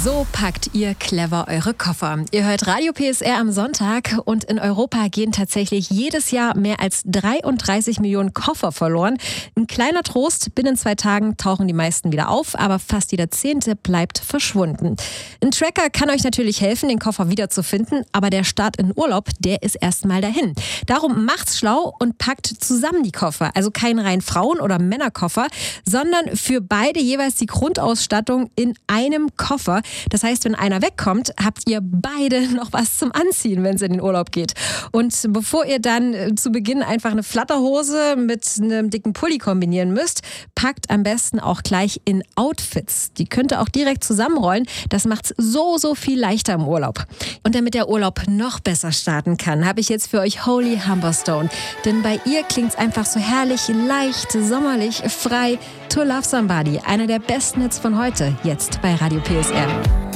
So packt ihr clever eure Koffer. Ihr hört Radio PSR am Sonntag und in Europa gehen tatsächlich jedes Jahr mehr als 33 Millionen Koffer verloren. Ein kleiner Trost, binnen 2 Tagen tauchen die meisten wieder auf, aber fast jeder 10. bleibt verschwunden. Ein Tracker kann euch natürlich helfen, den Koffer wiederzufinden, aber der Start in Urlaub, der ist erstmal dahin. Darum macht's schlau und packt zusammen die Koffer. Also kein rein Frauen- oder Männerkoffer, sondern für beide jeweils die Grundausstattung in einem Koffer. Das heißt, wenn einer wegkommt, habt ihr beide noch was zum Anziehen, wenn es in den Urlaub geht. Und bevor ihr dann zu Beginn einfach eine Flatterhose mit einem dicken Pulli kombinieren müsst, packt am besten auch gleich in Outfits. Die könnt ihr auch direkt zusammenrollen. Das macht's so viel leichter im Urlaub. Und damit der Urlaub noch besser starten kann, habe ich jetzt für euch Holy Humberstone. Denn bei ihr klingt's einfach so herrlich, leicht, sommerlich, frei. To Love Somebody, einer der besten Hits von heute, jetzt bei Radio PSR.